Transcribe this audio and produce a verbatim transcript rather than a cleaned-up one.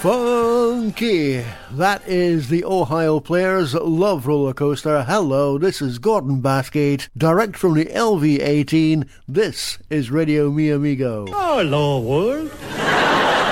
Funky. That is the Ohio Players' Love Roller Coaster. Hello, this is Gordon Bathgate, direct from the L V eighteen. This is Radio Mi Amigo. Oh, hello, world.